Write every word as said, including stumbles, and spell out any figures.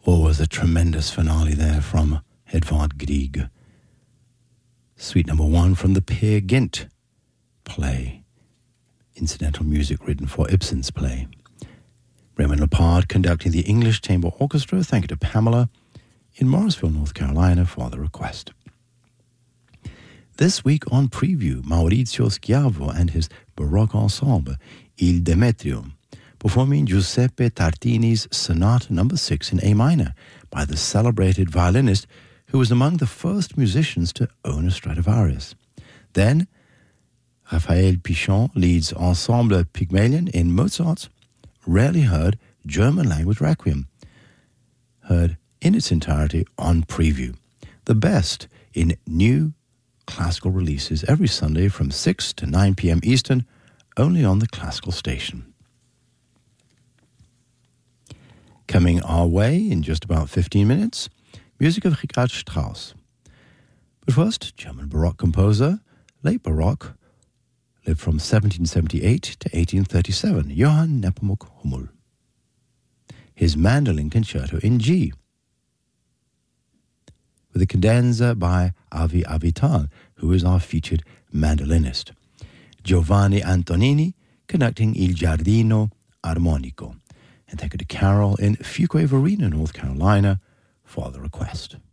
What was a tremendous finale there from Edvard Grieg. Suite number one from the Peer Gynt play. Incidental music written for Ibsen's play. Raymond Lepard conducting the English Chamber Orchestra. Thank you to Pamela in Morrisville, North Carolina for the request. This week on Preview, Maurizio Schiavo and his Baroque ensemble, Il Demetrio, performing Giuseppe Tartini's Sonata number six in A minor by the celebrated violinist who was among the first musicians to own a Stradivarius. Then, Raphael Pichon leads Ensemble Pygmalion in Mozart's rarely heard German-language Requiem, heard in its entirety on Preview. The best in new classical releases every Sunday from six to nine p.m. Eastern, only on the Classical Station. Coming our way in just about fifteen minutes, music of Richard Strauss. But first, German Baroque composer, late Baroque, lived from seventeen seventy-eight to eighteen thirty-seven, Johann Nepomuk Hummel. His Mandolin Concerto in G, with a cadenza by Avi Avital, who is our featured mandolinist. Giovanni Antonini conducting Il Giardino Armonico. And thank you to Carol in Fuquay-Varina, North Carolina, for the request.